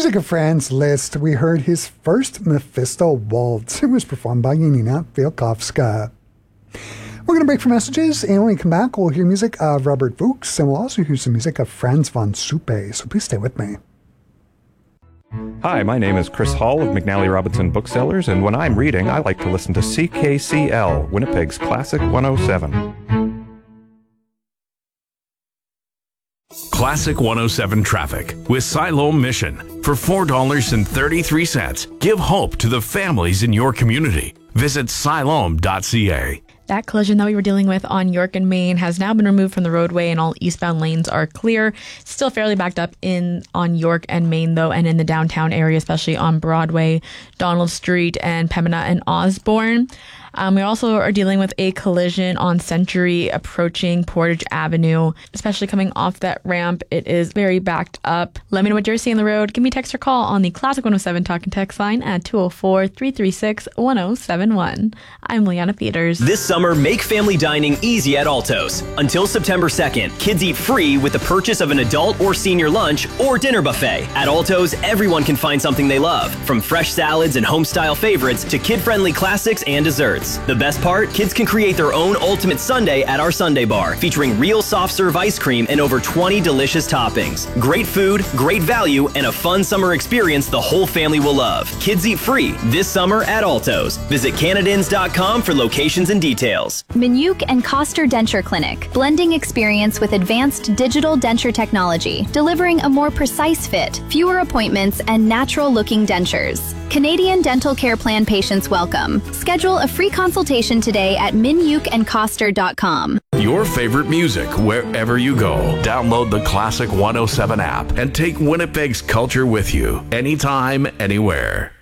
Music of Franz Liszt, we heard his first Mephisto Waltz. It was performed by Janina Wielkowska. We're going to break for messages, and when we come back, we'll hear music of Robert Fuchs, and we'll also hear some music of Franz von Suppe, so please stay with me. Hi, my name is Chris Hall of McNally Robinson Booksellers, and when I'm reading, I like to listen to CKCL, Winnipeg's Classic 107. Classic 107 Traffic with Siloam Mission. For $4.33, give hope to the families in your community. Visit siloam.ca. That collision that we were dealing with on York and Main has now been removed from the roadway, and all eastbound lanes are clear. Still fairly backed up on York and Main, though, and in the downtown area, especially on Broadway, Donald Street, and Pembina and Osborne. We also are dealing with a collision on Century approaching Portage Avenue, especially coming off that ramp. It is very backed up. Let me know what you're seeing on the road. Give me a text or call on the Classic 107 Talk and Text line at 204-336-1071. I'm Leanna Peters. This summer, make family dining easy at Alto's. Until September 2nd, kids eat free with the purchase of an adult or senior lunch or dinner buffet. At Alto's, everyone can find something they love, from fresh salads and home-style favorites to kid-friendly classics and desserts. The best part, kids can create their own ultimate sundae at our Sundae Bar, featuring real soft-serve ice cream and over 20 delicious toppings. Great food, great value, and a fun summer experience the whole family will love. Kids eat free this summer at Alto's. Visit Canadins.com for locations and details. Minuk and Koster Denture Clinic, blending experience with advanced digital denture technology, delivering a more precise fit, fewer appointments, and natural-looking dentures. Canadian Dental Care Plan patients welcome. Schedule a free consultation today at minukandkoster.com. Your favorite music wherever you go. Download the Classic 107 app and take Winnipeg's culture with you anytime, anywhere.